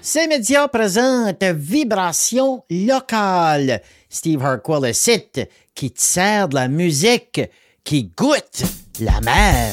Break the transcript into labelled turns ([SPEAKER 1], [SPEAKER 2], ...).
[SPEAKER 1] Ces médias présentent Vibration locale. Steve Harquell est site qui te sert de la musique qui goûte la mer.